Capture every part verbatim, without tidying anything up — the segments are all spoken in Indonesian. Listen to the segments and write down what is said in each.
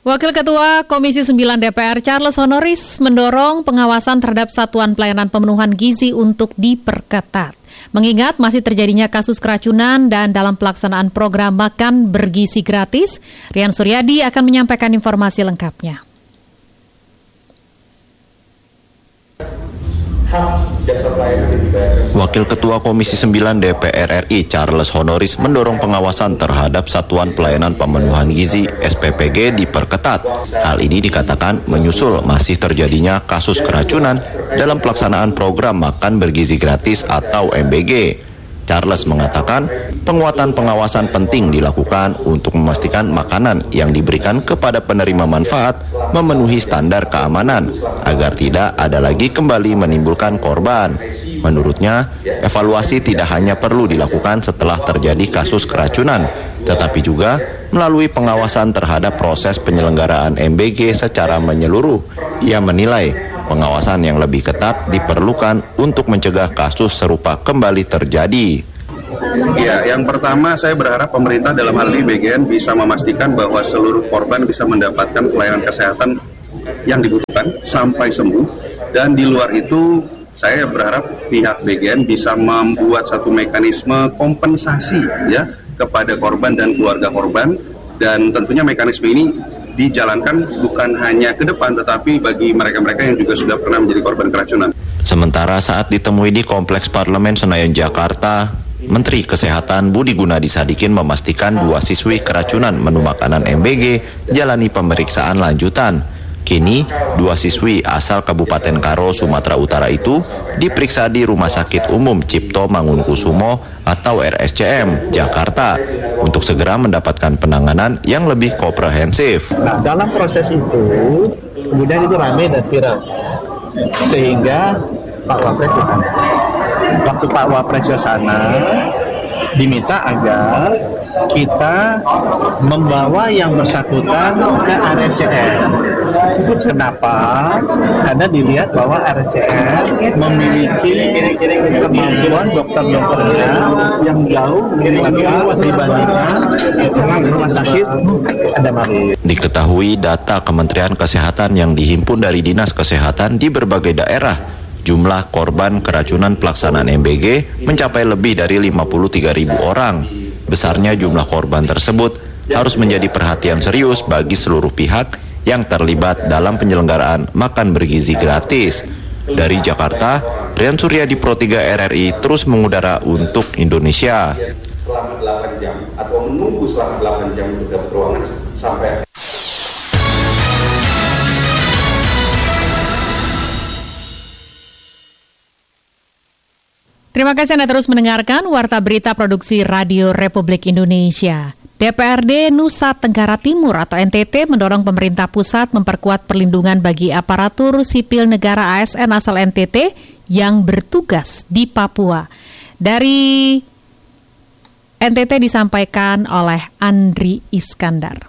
Wakil Ketua Komisi sembilan D P R Charles Honoris mendorong pengawasan terhadap Satuan Pelayanan Pemenuhan Gizi untuk diperketat. Mengingat masih terjadinya kasus keracunan dan dalam pelaksanaan program makan bergizi gratis, Rian Suryadi akan menyampaikan informasi lengkapnya. Wakil Ketua Komisi sembilan D P R R I Charles Honoris mendorong pengawasan terhadap Satuan Pelayanan Pemenuhan Gizi S P P G diperketat. Hal ini dikatakan menyusul masih terjadinya kasus keracunan dalam pelaksanaan program makan bergizi gratis atau M B G. Charles mengatakan penguatan pengawasan penting dilakukan untuk memastikan makanan yang diberikan kepada penerima manfaat memenuhi standar keamanan agar tidak ada lagi kembali menimbulkan korban. Menurutnya, evaluasi tidak hanya perlu dilakukan setelah terjadi kasus keracunan, tetapi juga melalui pengawasan terhadap proses penyelenggaraan M B G secara menyeluruh. Ia menilai pengawasan yang lebih ketat diperlukan untuk mencegah kasus serupa kembali terjadi. Ya, yang pertama saya berharap pemerintah dalam hal ini B G N bisa memastikan bahwa seluruh korban bisa mendapatkan pelayanan kesehatan yang dibutuhkan sampai sembuh. Dan di luar itu saya berharap pihak B G N bisa membuat satu mekanisme kompensasi ya kepada korban dan keluarga korban, dan tentunya mekanisme ini dijalankan bukan hanya ke depan tetapi bagi mereka-mereka yang juga sudah pernah menjadi korban keracunan. Sementara saat ditemui di Kompleks Parlemen Senayan Jakarta, Menteri Kesehatan Budi Gunadi Sadikin memastikan dua siswi keracunan menu makanan M B G jalani pemeriksaan lanjutan. Kini, dua siswi asal Kabupaten Karo, Sumatera Utara itu diperiksa di Rumah Sakit Umum Cipto Mangunkusumo atau R S C M, Jakarta, untuk segera mendapatkan penanganan yang lebih komprehensif. Nah, dalam proses itu, kemudian itu ramai dan viral, sehingga Pak Wapres ke sana. Waktu Pak Wapres ke sana, diminta agar kita membawa yang bersangkutan ke R S C M. Kenapa? Karena dilihat bahwa R S C M memiliki kemampuan dokter-dokternya yang jauh dibandingkan rumah sakit Adamari. Diketahui data Kementerian Kesehatan yang dihimpun dari Dinas Kesehatan di berbagai daerah, jumlah korban keracunan pelaksanaan M B G mencapai lebih dari lima puluh tiga ribu orang. Besarnya jumlah korban tersebut harus menjadi perhatian serius bagi seluruh pihak yang terlibat dalam penyelenggaraan makan bergizi gratis. Dari Jakarta, Rian Suryadi Pro tiga R R I terus mengudara untuk Indonesia. Selama delapan jam atau menunggu selama delapan jam untuk dapat ruangan sampai Terima kasih Anda terus mendengarkan Warta Berita Produksi Radio Republik Indonesia. D P R D Nusa Tenggara Timur atau N T T mendorong pemerintah pusat memperkuat perlindungan bagi aparatur sipil negara A S N asal N T T yang bertugas di Papua. Dari N T T disampaikan oleh Andri Iskandar.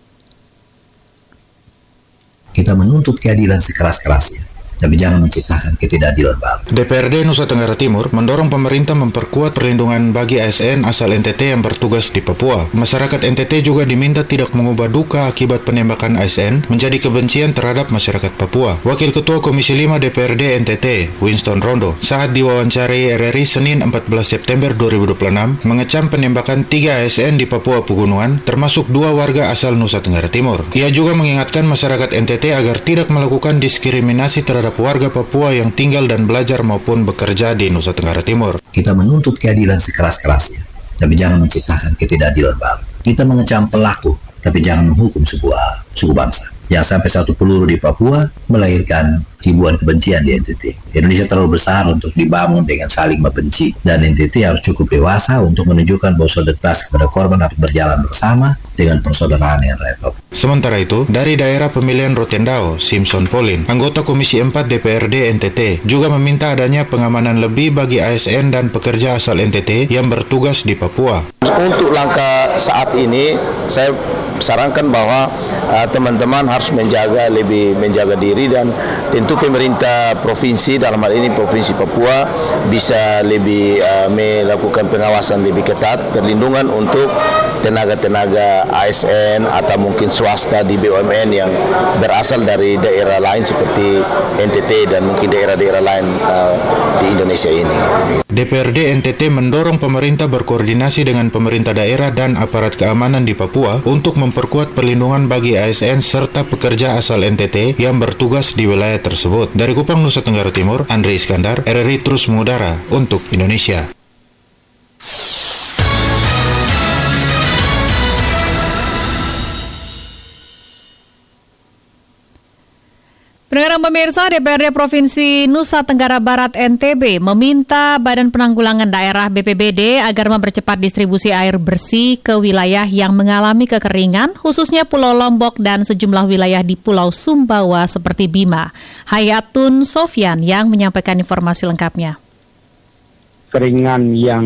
Kita menuntut keadilan sekeras-kerasnya, tapi jangan menciptakan ketidakadilan baru. D P R D Nusa Tenggara Timur mendorong pemerintah memperkuat perlindungan bagi A S N asal N T T yang bertugas di Papua. Masyarakat N T T juga diminta tidak mengubah duka akibat penembakan A S N menjadi kebencian terhadap masyarakat Papua. Wakil Ketua Komisi lima D P R D N T T, Winston Rondo, saat diwawancari R R I Senin empat belas September dua ribu dua puluh enam, mengecam penembakan tiga A S N di Papua Pegunungan, termasuk dua warga asal Nusa Tenggara Timur. Ia juga mengingatkan masyarakat N T T agar tidak melakukan diskriminasi terhadap warga Papua yang tinggal dan belajar maupun bekerja di Nusa Tenggara Timur. Kita menuntut keadilan sekeras-kerasnya, tapi jangan menciptakan ketidakadilan baru. Kita mengecam pelaku, tapi jangan menghukum sebuah suku bangsa. Jangan sampai satu peluru di Papua melahirkan ribuan kebencian di N T T. Indonesia terlalu besar untuk dibangun dengan saling membenci, dan N T T harus cukup dewasa untuk menunjukkan bahwa solidaritas kepada korban dapat berjalan bersama dengan persaudaraan yang rakyat Papua. Sementara itu, dari daerah pemilihan Rotendao, Simpson Polin, anggota Komisi empat D P R D N T T, juga meminta adanya pengamanan lebih bagi A S N dan pekerja asal N T T yang bertugas di Papua. Untuk langkah saat ini, saya sarankan bahwa uh, teman-teman harus menjaga lebih menjaga diri, dan tentu pemerintah provinsi, dalam hal ini Provinsi Papua, bisa lebih uh, melakukan pengawasan lebih ketat, perlindungan untuk tenaga-tenaga A S N atau mungkin swasta di B U M N yang berasal dari daerah lain seperti N T T dan mungkin daerah-daerah lain uh, di Indonesia ini. D P R D N T T mendorong pemerintah berkoordinasi dengan pemerintah daerah dan aparat keamanan di Papua untuk memperkuat perlindungan bagi A S N serta pekerja asal N T T yang bertugas di wilayah tersebut. Dari Kupang, Nusa Tenggara Timur, Andre Iskandar, R R I terus mengudara untuk Indonesia. Pendengar pemirsa, D P R D Provinsi Nusa Tenggara Barat N T B meminta Badan Penanggulangan Daerah B P B D agar mempercepat distribusi air bersih ke wilayah yang mengalami kekeringan, khususnya Pulau Lombok dan sejumlah wilayah di Pulau Sumbawa seperti Bima. Hayatun Sofyan yang menyampaikan informasi lengkapnya. Kekeringan yang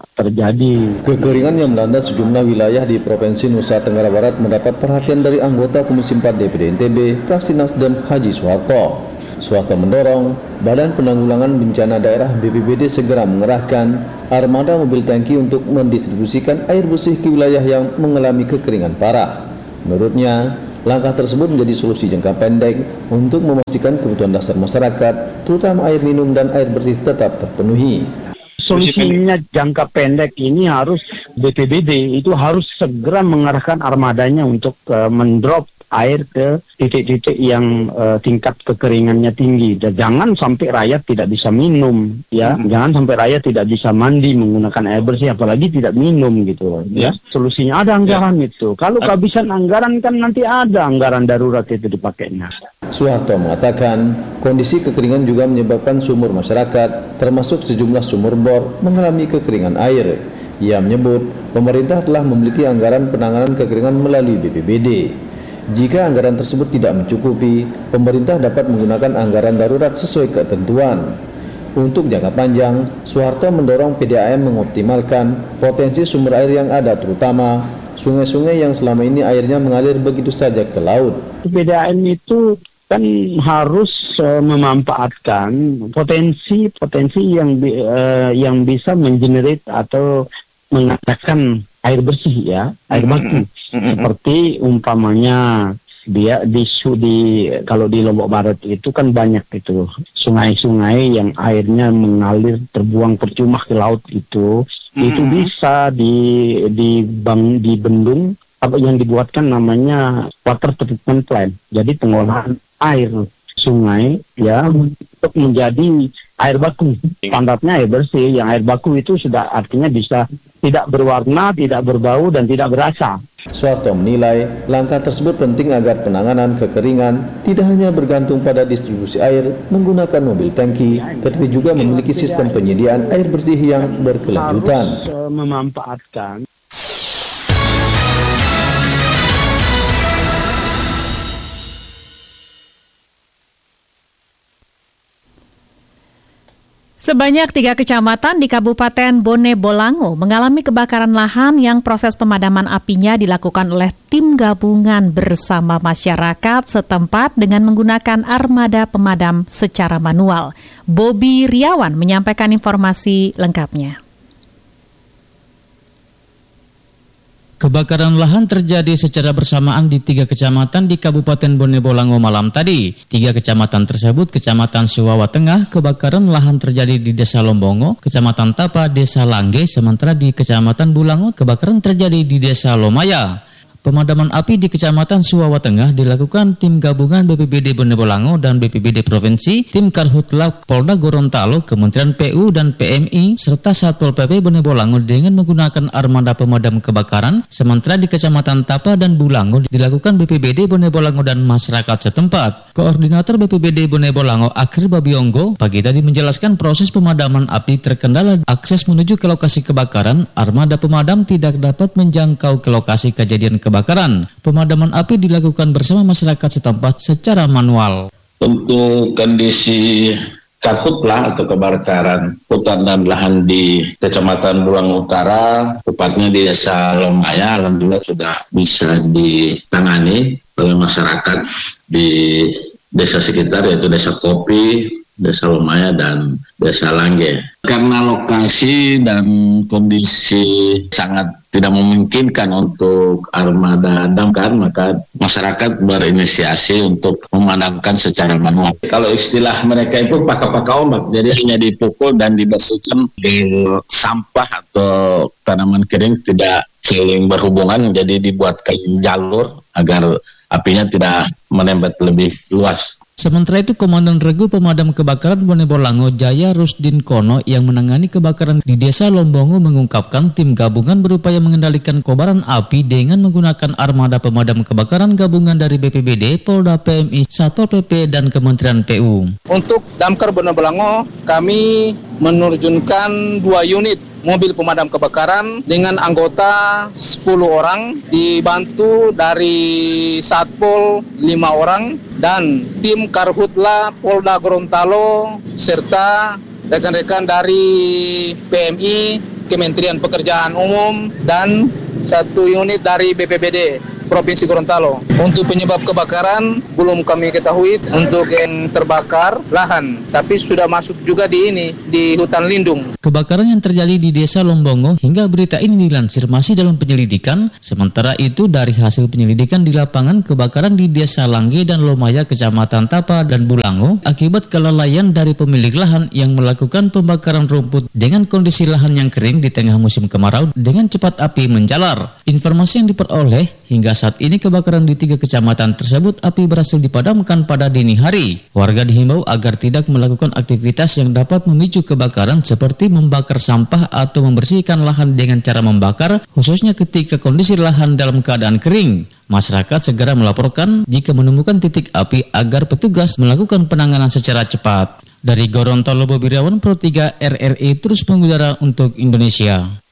terjadi. Kekeringan yang melanda sejumlah wilayah di Provinsi Nusa Tenggara Barat mendapat perhatian dari anggota Komisi empat D P D N T B, fraksi Nasdem Haji Soeharto. Soeharto mendorong Badan Penanggulangan Bencana Daerah B P B D segera mengerahkan armada mobil tangki untuk mendistribusikan air bersih ke wilayah yang mengalami kekeringan parah. Menurutnya, langkah tersebut menjadi solusi jangka pendek untuk memastikan kebutuhan dasar masyarakat, terutama air minum dan air bersih tetap terpenuhi. Solusinya jangka pendek ini harus B P B D itu harus segera mengarahkan armadanya untuk uh, mendrop air ke titik-titik yang uh, tingkat kekeringannya tinggi. Dan jangan sampai rakyat tidak bisa minum, ya. Hmm. Jangan sampai rakyat tidak bisa mandi menggunakan air bersih, apalagi tidak minum gitu, ya. ya. Solusinya ada anggaran ya. Itu. Kalau kehabisan anggaran kan nanti ada anggaran darurat itu dipakainya. Soeharto mengatakan kondisi kekeringan juga menyebabkan sumur masyarakat, termasuk sejumlah sumur bor, mengalami kekeringan air. Ia menyebut pemerintah telah memiliki anggaran penanganan kekeringan melalui B P B D. Jika anggaran tersebut tidak mencukupi, pemerintah dapat menggunakan anggaran darurat sesuai ketentuan. Untuk jangka panjang, Soeharto mendorong P D A M mengoptimalkan potensi sumber air yang ada, terutama sungai-sungai yang selama ini airnya mengalir begitu saja ke laut. P D A M itu kan harus uh, memanfaatkan potensi-potensi yang uh, yang bisa mengenerate atau mengadakan air bersih, ya, air baku. Mm-hmm. Seperti umpamanya dia di, di kalau di Lombok Barat itu kan banyak itu sungai-sungai yang airnya mengalir terbuang percuma ke laut itu. Mm-hmm. Itu bisa di di bang di bendung apa yang dibuatkan namanya water treatment plant. Jadi pengolahan air sungai, ya, untuk menjadi air baku. Standarnya air bersih, yang air baku itu sudah artinya bisa tidak berwarna, tidak berbau, dan tidak berasa. Soeharto menilai langkah tersebut penting agar penanganan kekeringan tidak hanya bergantung pada distribusi air menggunakan mobil tangki, tetapi juga memiliki sistem penyediaan air bersih yang berkelanjutan. Harus uh, memanfaatkan Sebanyak tiga kecamatan di Kabupaten Bone Bolango mengalami kebakaran lahan yang proses pemadaman apinya dilakukan oleh tim gabungan bersama masyarakat setempat dengan menggunakan armada pemadam secara manual. Bobby Riawan menyampaikan informasi lengkapnya. Kebakaran lahan terjadi secara bersamaan di tiga kecamatan di Kabupaten Bone Bolango malam tadi. Tiga kecamatan tersebut, Kecamatan Suwawa Tengah, kebakaran lahan terjadi di Desa Lombongo, Kecamatan Tapa, Desa Langge, sementara di Kecamatan Bulango, kebakaran terjadi di Desa Lomaya. Pemadaman api di Kecamatan Suwawa Tengah dilakukan tim gabungan B P B D Bone Bolango dan B P B D Provinsi, tim Karhutla Polda Gorontalo, Kementerian P U dan P M I, serta Satpol P P Bone Bolango dengan menggunakan armada pemadam kebakaran. Sementara di Kecamatan Tapa dan Bulango dilakukan B P B D Bone Bolango dan masyarakat setempat. Koordinator B P B D Bone Bolango, Akhir Babiongo, pagi tadi menjelaskan proses pemadaman api terkendala akses menuju ke lokasi kebakaran. Armada pemadam tidak dapat menjangkau ke lokasi kejadian kebakaran. Kebakaran. Pemadaman api dilakukan bersama masyarakat setempat secara manual. Untuk kondisi karhutlah atau kebakaran hutan dan lahan di Kecamatan Bulango Utara, tepatnya di Desa Lomaya, alhamdulillah sudah bisa ditangani oleh masyarakat di desa sekitar, yaitu Desa Kopi, Desa Lomaya, dan Desa Langge. Karena lokasi dan kondisi sangat tidak memungkinkan untuk armada damkar, maka masyarakat berinisiasi untuk memadamkan secara manual. Kalau istilah mereka itu paka-paka ombak, jadi hanya dipukul dan dibersihkan di sampah atau tanaman kering tidak saling berhubungan, jadi dibuatkan jalur agar apinya tidak menembat lebih luas. Sementara itu, Komandan Regu Pemadam Kebakaran Bone Bolango Jaya Rusdin Kono yang menangani kebakaran di Desa Lombongo mengungkapkan tim gabungan berupaya mengendalikan kobaran api dengan menggunakan armada pemadam kebakaran gabungan dari B P B D, Polda, P M I, Satpol P P, dan Kementerian P U. Untuk Damkar Bone Bolango, kami menerjunkan dua unit mobil pemadam kebakaran dengan anggota sepuluh orang, dibantu dari Satpol lima orang, dan tim Karhutla Polda Gorontalo serta rekan-rekan dari P M I, Kementerian Pekerjaan Umum, dan satu unit dari B P B D Provinsi Gorontalo. Untuk penyebab kebakaran belum kami ketahui untuk yang terbakar lahan, tapi sudah masuk juga di ini di hutan lindung. Kebakaran yang terjadi di Desa Lombongo hingga berita ini dilansir masih dalam penyelidikan. Sementara itu dari hasil penyelidikan di lapangan, kebakaran di Desa Langge dan Lomaya, Kecamatan Tapa dan Bulango akibat kelalaian dari pemilik lahan yang melakukan pembakaran rumput dengan kondisi lahan yang kering di tengah musim kemarau dengan cepat api menjalar. Informasi yang diperoleh hingga saat ini kebakaran di tiga kecamatan tersebut api berhasil dipadamkan pada dini hari. Warga dihimbau agar tidak melakukan aktivitas yang dapat memicu kebakaran seperti membakar sampah atau membersihkan lahan dengan cara membakar, khususnya ketika kondisi lahan dalam keadaan kering. Masyarakat segera melaporkan jika menemukan titik api agar petugas melakukan penanganan secara cepat. Dari Gorontalo, Bobi Irawan, Pro tiga R R I terus mengudara untuk Indonesia.